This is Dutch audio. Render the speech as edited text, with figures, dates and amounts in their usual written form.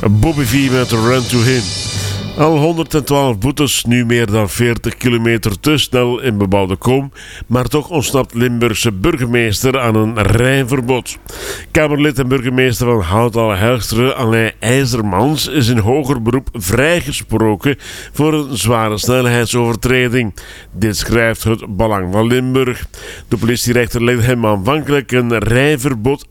Bobby V met Run to Him. Al 112 boetes, nu meer dan 40 kilometer te snel in bebouwde kom, maar toch ontsnapt Limburgse burgemeester aan een rijverbod. Kamerlid en burgemeester van Hout-Helchteren, Alain IJzermans, is in hoger beroep vrijgesproken voor een zware snelheidsovertreding. Dit schrijft het Belang van Limburg. De politierechter legde hem aanvankelijk een rijverbod